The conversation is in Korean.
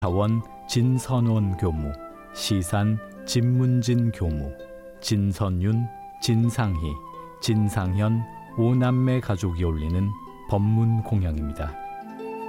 사원 진선원 교무, 시산 진문진 교무, 진선윤, 진상희, 진상현 5남매 가족이 올리는 법문 공양입니다.